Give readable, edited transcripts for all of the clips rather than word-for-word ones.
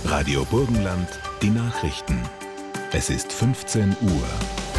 Radio Burgenland, die Nachrichten. Es ist 15 Uhr.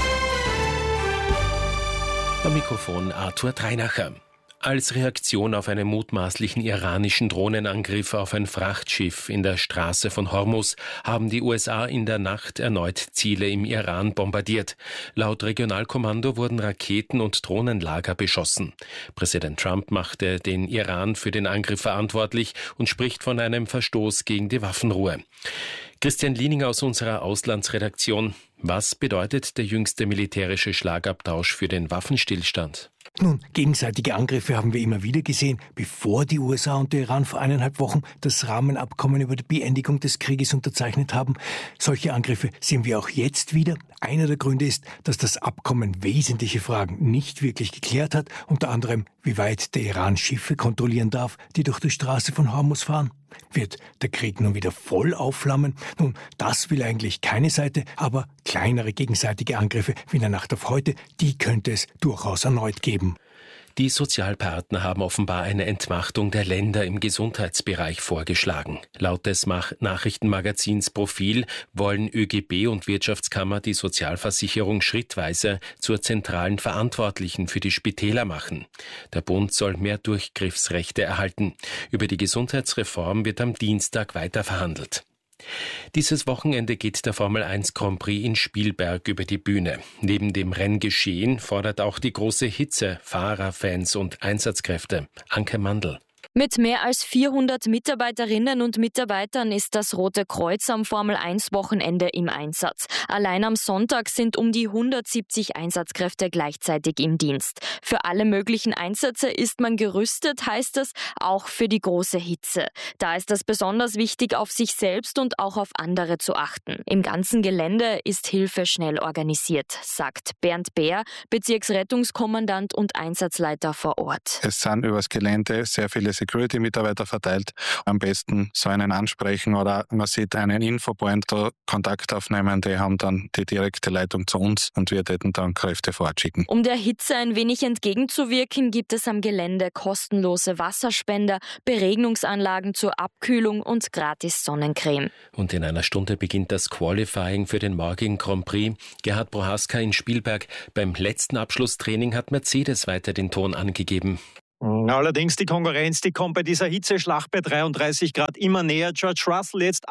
Am Mikrofon Arthur Dreinacher. Als Reaktion auf einen mutmaßlichen iranischen Drohnenangriff auf ein Frachtschiff in der Straße von Hormuz haben die USA in der Nacht erneut Ziele im Iran bombardiert. Laut Regionalkommando wurden Raketen- und Drohnenlager beschossen. Präsident Trump machte den Iran für den Angriff verantwortlich und spricht von einem Verstoß gegen die Waffenruhe. Christian Liening aus unserer Auslandsredaktion. Was bedeutet der jüngste militärische Schlagabtausch für den Waffenstillstand? Nun, gegenseitige Angriffe haben wir immer wieder gesehen, bevor die USA und der Iran vor 1,5 Wochen das Rahmenabkommen über die Beendigung des Krieges unterzeichnet haben. Solche Angriffe sehen wir auch jetzt wieder. Einer der Gründe ist, dass das Abkommen wesentliche Fragen nicht wirklich geklärt hat, unter anderem, wie weit der Iran Schiffe kontrollieren darf, die durch die Straße von Hormuz fahren. Wird der Krieg nun wieder voll aufflammen? Nun, das will eigentlich keine Seite, aber kleinere gegenseitige Angriffe wie in der Nacht auf heute, die könnte es durchaus erneut geben. Die Sozialpartner haben offenbar eine Entmachtung der Länder im Gesundheitsbereich vorgeschlagen. Laut des Nachrichtenmagazins Profil wollen ÖGB und Wirtschaftskammer die Sozialversicherung schrittweise zur zentralen Verantwortlichen für die Spitäler machen. Der Bund soll mehr Durchgriffsrechte erhalten. Über die Gesundheitsreform wird am Dienstag weiter verhandelt. Dieses Wochenende geht der Formel 1 Grand Prix in Spielberg über die Bühne. Neben dem Renngeschehen fordert auch die große Hitze Fahrer, Fans und Einsatzkräfte. Anke Mandl. Mit mehr als 400 Mitarbeiterinnen und Mitarbeitern ist das Rote Kreuz am Formel-1-Wochenende im Einsatz. Allein am Sonntag sind um die 170 Einsatzkräfte gleichzeitig im Dienst. Für alle möglichen Einsätze ist man gerüstet, heißt es, auch für die große Hitze. Da ist es besonders wichtig, auf sich selbst und auch auf andere zu achten. Im ganzen Gelände ist Hilfe schnell organisiert, sagt Bernd Bär, Bezirksrettungskommandant und Einsatzleiter vor Ort. Es sind übers Gelände sehr viele Security-Mitarbeiter verteilt. Am besten so einen ansprechen oder man sieht einen Infopoint, da Kontakt aufnehmen, die haben dann die direkte Leitung zu uns und wir täten dann Kräfte fortschicken. Um der Hitze ein wenig entgegenzuwirken, gibt es am Gelände kostenlose Wasserspender, Beregnungsanlagen zur Abkühlung und gratis Sonnencreme. Und in einer Stunde beginnt das Qualifying für den morgigen Grand Prix. Gerhard Prohaska in Spielberg. Beim letzten Abschlusstraining hat Mercedes weiter den Ton angegeben. Allerdings die Konkurrenz, die kommt bei dieser Hitzeschlacht bei 33 Grad immer näher. George Russell jetzt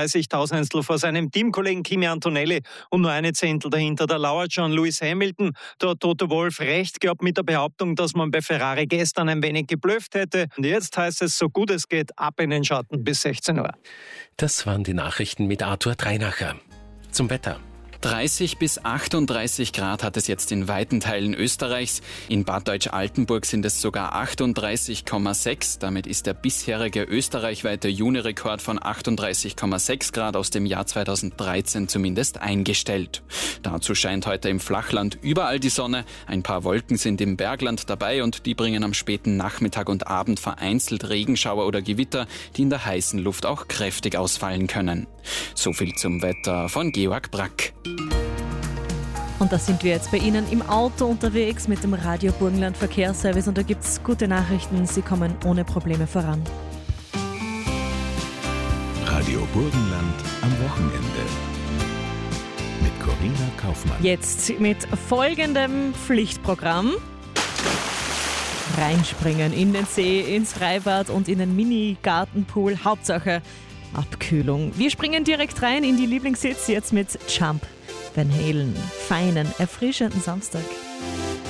38.000 vor seinem Teamkollegen Kimi Antonelli und nur eine Zehntel dahinter. Da lauert schon Lewis Hamilton. Da hat Toto Wolff recht gehabt mit der Behauptung, dass man bei Ferrari gestern ein wenig geblufft hätte. Und jetzt heißt es, so gut es geht, ab in den Schatten bis 16 Uhr. Das waren die Nachrichten mit Arthur Dreinacher. Zum Wetter. 30 bis 38 Grad hat es jetzt in weiten Teilen Österreichs. In Bad Deutsch-Altenburg sind es sogar 38,6. Damit ist der bisherige österreichweite Juni-Rekord von 38,6 Grad aus dem Jahr 2013 zumindest eingestellt. Dazu scheint heute im Flachland überall die Sonne. Ein paar Wolken sind im Bergland dabei und die bringen am späten Nachmittag und Abend vereinzelt Regenschauer oder Gewitter, die in der heißen Luft auch kräftig ausfallen können. So viel zum Wetter von Georg Brack. Und da sind wir jetzt bei Ihnen im Auto unterwegs mit dem Radio Burgenland Verkehrsservice und da gibt es gute Nachrichten, Sie kommen ohne Probleme voran. Radio Burgenland am Wochenende. Mit Corinna Kaufmann. Jetzt mit folgendem Pflichtprogramm. Reinspringen in den See, ins Freibad und in den Mini-Gartenpool. Hauptsache Abkühlung. Wir springen direkt rein in die Lieblingshits jetzt mit Jump. Van Halen. Feinen, erfrischenden Samstag.